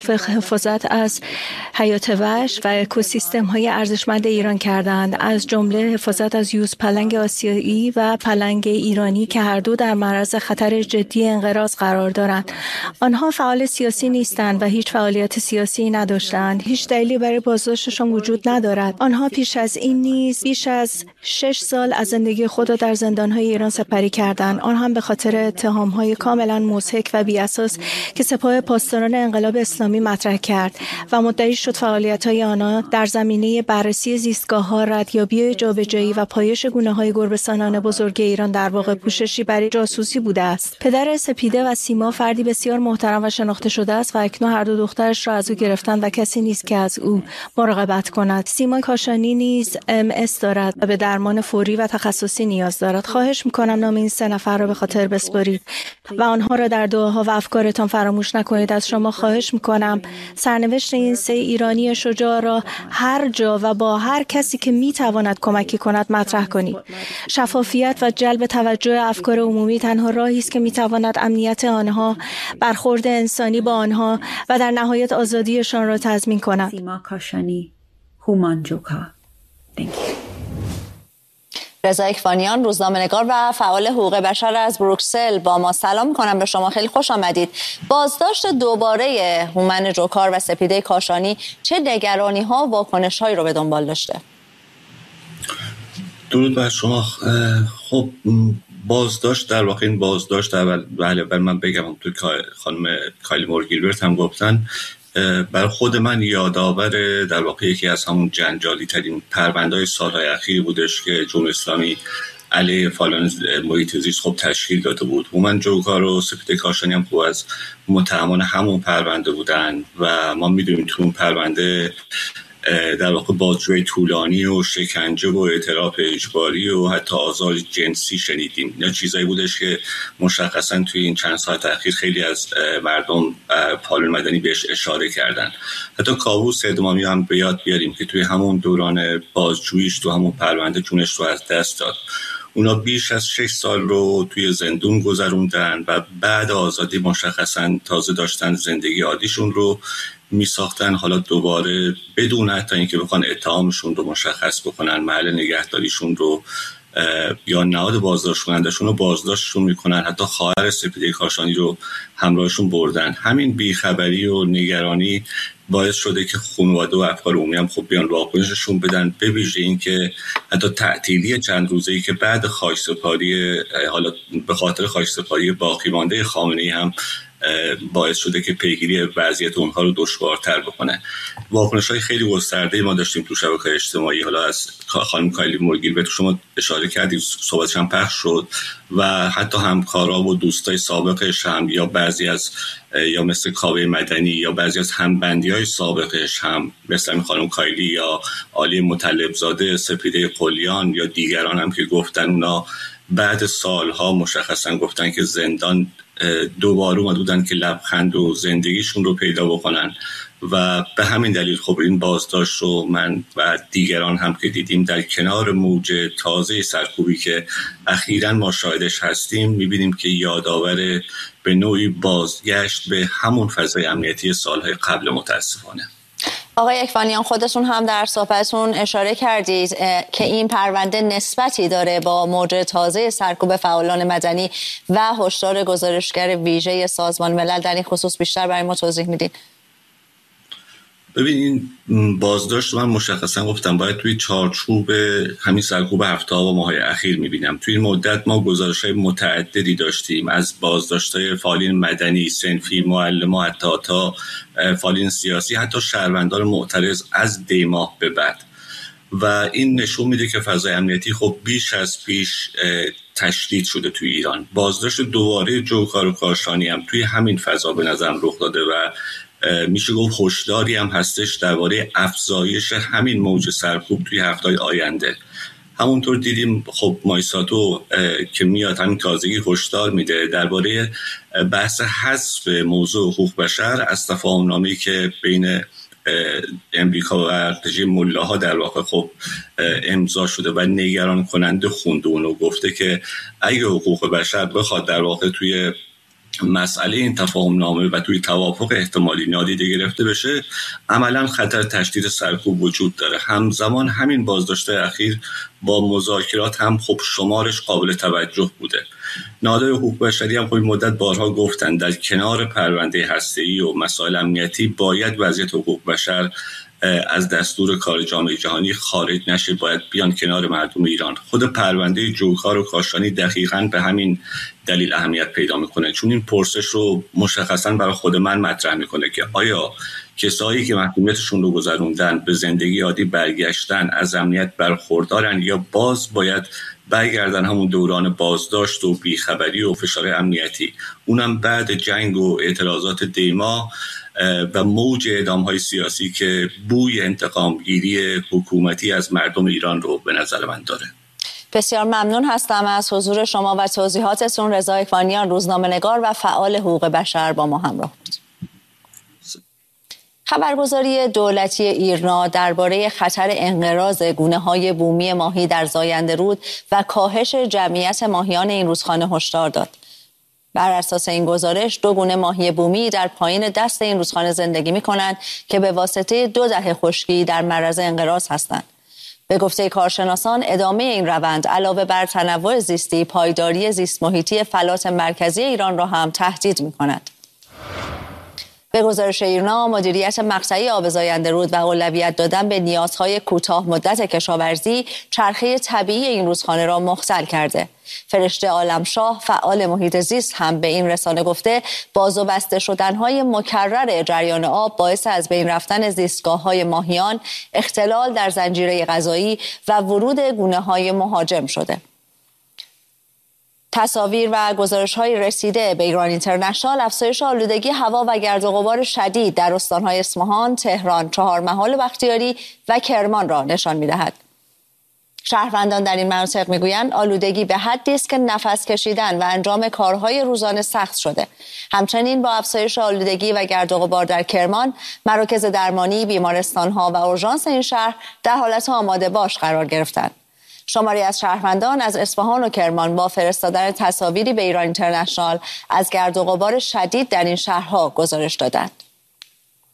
حفاظت از حیات وحش و اکوسیستم های ارزشمند ایران کردند، از جمله حفاظت از یوز پلنگ آسیایی و پلنگ ایرانی که هر دو در معرض خطر جدی انقراض قرار دارند. آنها فعال سیاسی نیستند و هیچ فعالیت سیاسی نداشتند. هیچ دلیلی برای بازداشتشان وجود ندارد. آنها پیش از این نیز بیش از 6 سال از زندگی خود را در زندان‌های ایران سپری کردند، آن هم به خاطر اتهام‌های کاملا مضحک و بی‌اساس که سپاه پاسداران انقلاب اسلامی مطرح کرد و مدعی شد فعالیت‌های آنها در زمینه بررسی زیستگاه‌ها، ردیابی جابجایی و پایش گونه‌های گربه‌سانان بزرگ ایران در واقع پوششی برای جاسوسی بوده است. پدر سپیده و سیما فردی بسیار محترم و شناخته شده است و اکنون هر دو دخترش را از او گرفتند و کسی نیست که از او مراقبت کند. سیما کاشانی نیز MS دارد و به درمان فوری و تخصصی نیاز دارد. خواهش می‌کنم نام این 3 نفر را به خاطر بسپارید و آنها را در دعاها و افکارتان فراموش نکنید. از شما خواهش می‌کنم سرنوشت این 3 ایرانی شجاع را هر جا و با هر کسی که می‌تواند کمکی کند مطرح کنید. شفافیت و جلب توجه افکار عمومی تنها راهی است که می‌تواند امنیت آنها، برخورد انسانی با آنها و در نهایت آزادیشان را تضمین کند. سیما کاشانی، هومان جوکا. رضا اکوانیان، روزنامه‌نگار و فعال حقوق بشر از بروکسل با ما. سلام می‌کنم به شما، خیلی خوش آمدید. بازداشت دوباره هومن جوکار و سپیده کاشانی چه نگرانی‌ها و واکنش‌هایی رو به دنبال داشته؟ درود بر شما. خب بازداشت در واقع این بازداشت اول من بگم تو خانم کایلی مور گیلبرت هم گفتن، بر خود من یادآور در واقع یکی از همون جنجالی ترین پرونده‌های سالهای اخیر بودش که جمهوری اسلامی علیه فعالان محیط زیست خب تشکیل داده بود. هومن جوکار و سپیده کاشانی هم خب از متهمان همون پرونده بودن و ما میدونیم تو اون پرونده در واقع بازجویی طولانی و شکنجه و اعتراف اجباری و حتی آزار جنسی شنیدیم. اینا چیزایی بودش که مشخصا توی این چند ساعت اخیر خیلی از مردم فعالان مدنی بهش اشاره کردن. حتی کاووس ادمامی هم به یاد بیاریم که توی همون دوران بازجوییش تو همون پرونده جونش رو از دست داد. اونا بیش از 6 سال رو توی زندون گذروندن و بعد آزادی مشخصا تازه داشتن زندگی عادیشون رو می ساختن. حالا دوباره بدون حتی اینکه بخوان اتهامشون رو مشخص بکنن، محل نگهداریشون رو یا نهاد بازداشت کنندشون رو بازداشتشون میکنن. حتی خواهر سپیده کاشانی رو همراهشون بردن. همین بیخبری و نگرانی باعث شده که خانواده و افکار عمومی هم خب بیان واکنششون بدن، به ویژه این که حتی تعطیلی چند روزه‌ای که بعد خاکسپاری، حالا به خاطر خاکسپاری باقی مانده خامنه‌ای هم باعث شده که پیگیری وضعیت اونها رو دشوارتر بکنه. واکنش‌های خیلی گسترده ما داشتیم تو شبکه‌های اجتماعی. حالا از خانم کایلی مور گیلبرت شما اشاره کردید، صحبتش هم پخش شد و حتی همکارا و دوستای سابقش هم یا بعضی از یا مثل کاوه مدنی یا بعضی از همبندی‌های سابقش هم مثل خانم کایلی یا عالی مطلبزاده، سپیده قلیان یا دیگران هم که گفتن اونا بعد سالها مشخصا گفتن که زندان دوباره اومده بودن که لبخند و زندگیشون رو پیدا بکنن و به همین دلیل خب این بازداشت رو من و دیگران هم که دیدیم در کنار موج تازه سرکوبی که اخیراً ما شاهدش هستیم میبینیم که یادآور به نوعی بازگشت به همون فضای امنیتی سالهای قبل متاسفانه. آقای اکوانیان، خودتون هم در صحبتتون اشاره کردید که این پرونده نسبتی داره با موج تازه سرکوب فعالان مدنی و هشدار گزارشگر ویژه سازمان ملل. در این خصوص بیشتر برای ما توضیح میدید؟ ببین این بازداشت من مشخصا گفتم باید توی چارچوب همین سرکوب هفته‌ها و ماهای اخیر میبینم. توی این مدت ما گزارش‌های متعددی داشتیم از بازداشت‌های فعالین مدنی، صنفی، معلمان، حتی تا فعالین سیاسی، حتی شهروندان معترض از دی ماه به بعد. و این نشون میده که فضای امنیتی خب بیش از پیش تشدید شده توی ایران. بازداشت دوباره جوکار و کاشانی هم توی همین فضا به نظرم رخ داده و میشه گفت هشداری هم هستش درباره افزایش همین موج سرکوب توی هفته‌های آینده. همونطور دیدیم خب مایساتو که میاد همین تازگی هشدار میده درباره بحث حذف موضوع حقوق بشر از تفاهم‌نامه‌ای که بین امریکا و رژیم ملاها در واقع خب امضا شده و نگران کننده خونده اونو. گفته که اگه حقوق بشر بخواد در واقع توی مسئله این تفاهم نامه و توی توافق احتمالی نادیده گرفته بشه، عملا خطر تشدید سرکوب وجود داره. همزمان همین بازداشت‌های اخیر با مذاکرات هم خب شمارش قابل توجه بوده. نهادهای حقوق بشری هم خب مدت بارها گفتن در کنار پرونده هسته‌ای و مسائل امنیتی باید وضعیت حقوق بشر از دستور کار جامعه جهانی خارج نشه، باید بیان کنار مردم ایران. خود پرونده جوکار و کاشانی دقیقاً به همین دلیل اهمیت پیدا میکنه، چون این پرسش رو مشخصاً برای خود من مطرح میکنه که آیا کسایی که محکومیتشون رو گذروندن به زندگی عادی برگشتن از امنیت برخوردارن یا باز باید برگردن همون دوران بازداشت و بیخبری و فشار امنیتی، اونم بعد جنگ و اعتراضات دیما و موج اعدام‌های سیاسی که بوی انتقامگیری حکومتی از مردم ایران رو به نظر من داره. بسیار ممنون هستم از حضور شما و توضیحاتتون. رضا اکوانیان، روزنامه‌نگار و فعال حقوق بشر، با ما همراه بود. خبرگزاری دولتی ایرنا درباره خطر انقراض گونه‌های بومی ماهی در زاینده رود و کاهش جمعیت ماهیان این رودخانه هشدار داد. بر اساس این گزارش 2 گونه ماهی بومی در پایین دست این رودخانه زندگی می‌کنند که به واسطه 2 دهه خشکی در معرض انقراض هستند. به گفته کارشناسان ادامه این روند علاوه بر تنوع زیستی، پایداری زیست محیطی فلات مرکزی ایران را هم تهدید می‌کند. به گزارش ایرنا، مدیریت مقطعی آب زاینده رود و اولویت دادن به نیازهای کوتاه مدت کشاورزی چرخه طبیعی این رودخانه را مختل کرده. فرشته عالمشاه، فعال محیط زیست، هم به این رسانه گفته باز و بسته شدن‌های مکرر جریان آب باعث از بین رفتن زیستگاه‌های ماهیان، اختلال در زنجیره غذایی و ورود گونه‌های مهاجم شده. تصاویر و گزارش‌های رسیده به ایران اینترنشنال افزایش آلودگی هوا و گرد و غبار شدید در استان‌های اصفهان، تهران، چهارمحال بختیاری و کرمان را نشان می‌دهد. شهروندان در این مناطق می‌گویند آلودگی به حدی است که نفس کشیدن و انجام کارهای روزانه سخت شده. همچنین با افزایش آلودگی و گرد و غبار در کرمان، مراکز درمانی، بیمارستان‌ها و اورژانس این شهر در حالت آماده باش قرار گرفتند. شماری از شهروندان از اصفهان و کرمان با فرستادن تصاویری به ایران اینترنشنال از گرد و غبار شدید در این شهرها گزارش دادند.